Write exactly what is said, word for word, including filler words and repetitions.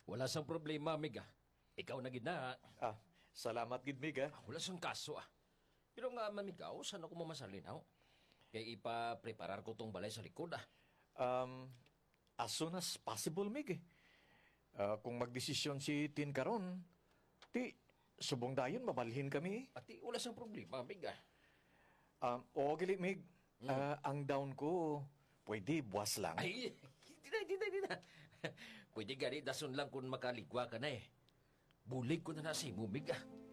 Wala sang problema, mig ah. Ikaw na gid na. Ah, salamat gid mig ah. Ah, wala sang kaso ah. Pero nga mamigaw, saan ako mamasalinaw? Kaya ipa-preparar ko tong balay sa likod ah. Um, as soon as possible mig eh. Ah, kung magdesisyon si Tin karon, ti subong dayon mabalhin kami. Ati, wala sang problema, mig ah. Um, o gali mig. Ah, ang down ko pwede buwas lang. Ay, di na, di na, di na. Pwede gani, dason lang kung makaligwa ka na eh. Bulig ko na na si Mumig ah.